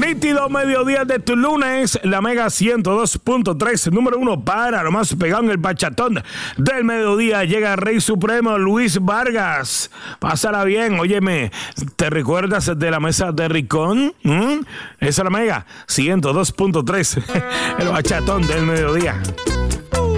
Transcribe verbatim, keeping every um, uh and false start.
Nítido mediodía de tu lunes, la Mega ciento dos punto tres, número uno para lo más pegado en el bachatón del mediodía. Llega Rey Supremo Luis Vargas. Pásala bien, óyeme, ¿te recuerdas de la mesa de Ricón? ¿Mm? Esa es la Mega ciento dos punto tres, el bachatón del mediodía.